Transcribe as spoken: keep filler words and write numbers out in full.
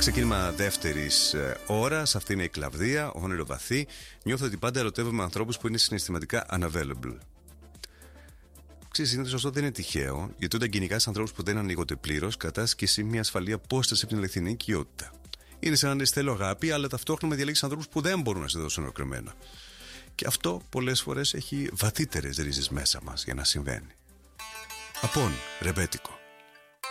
Ξεκίνημα δεύτερης ώρας. Αυτή είναι η Κλαβδία, όνειρο βαθύ. Νιώθω ότι πάντα ερωτεύομαι ανθρώπους που είναι συναισθηματικά unavailable. Ξέρεις, συνήθως αυτό δεν είναι τυχαίο, γιατί όταν κυνηγάς ανθρώπους που δεν ανοίγονται πλήρως, κρατάς και εσύ μια ασφαλή απόσταση από την αληθινή οικειότητα. Είναι σαν να λες θέλω αγάπη, αλλά ταυτόχρονα διαλέγεις ανθρώπους που δεν μπορούν να σε δώσουν ολοκληρωμένα. Και αυτό πολλές φορές έχει βαθύτερες ρίζες μέσα μας για να συμβαίνει. Απόν, ρεμπέτικο.